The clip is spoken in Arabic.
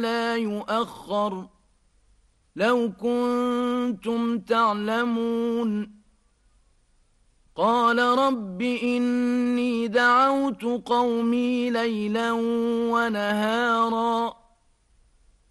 لا يؤخر لو كنتم تعلمون قال رب إني دعوت قومي ليلا ونهارا